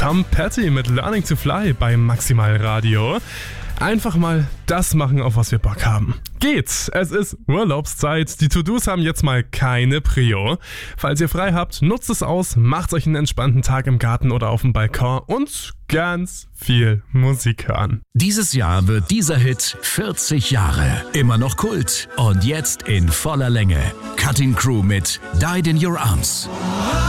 Tom Petty mit Learning to Fly bei Maximal Radio. Einfach mal das machen, auf was wir Bock haben. Geht's! Es ist Urlaubszeit. Die To-Dos haben jetzt mal keine Prio. Falls ihr frei habt, nutzt es aus, macht euch einen entspannten Tag im Garten oder auf dem Balkon und ganz viel Musik hören. Dieses Jahr wird dieser Hit 40 Jahre. Immer noch Kult. Und jetzt in voller Länge. Cutting Crew mit Died in Your Arms.